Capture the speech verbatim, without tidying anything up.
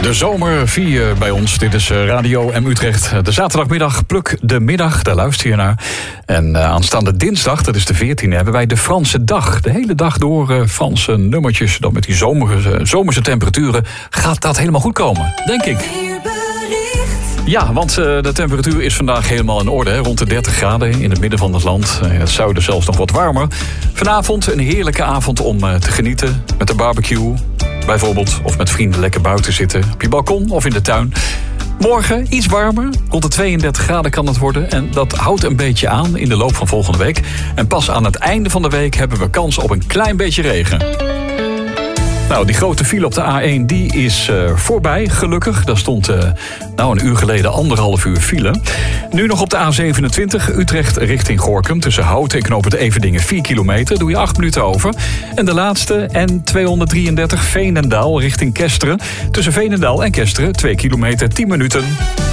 De zomer vier je bij ons. Dit is Radio M Utrecht. De zaterdagmiddag Pluk de Middag. Daar luister je naar. En uh, aanstaande dinsdag, dat is de veertiende, hebben wij de Franse dag. De hele dag door uh, Franse nummertjes. Dan met die zomerse, zomerse temperaturen gaat dat helemaal goed komen. Denk ik. Ja, want uh, de temperatuur is vandaag helemaal in orde. Hè? Rond de dertig graden in het midden van het land. In het zuiden zelfs nog wat warmer. Vanavond een heerlijke avond om uh, te genieten. Met een barbecue bijvoorbeeld. Of met vrienden lekker buiten zitten. Op je balkon of in de tuin. Morgen iets warmer. Rond de tweeëndertig graden kan het worden. En dat houdt een beetje aan in de loop van volgende week. En pas aan het einde van de week hebben we kans op een klein beetje regen. Nou, die grote file op de A één, die is uh, voorbij, gelukkig. Daar stond uh, nou een uur geleden anderhalf uur file. Nu nog op de A zevenentwintig, Utrecht richting Gorinchem. Tussen Houten en Knooppunt Everdingen, vier kilometer. Doe je acht minuten over. En de laatste, N tweehonderddrieëndertig, Veenendaal richting Kesteren. Tussen Veenendaal en Kesteren, twee kilometer, tien minuten.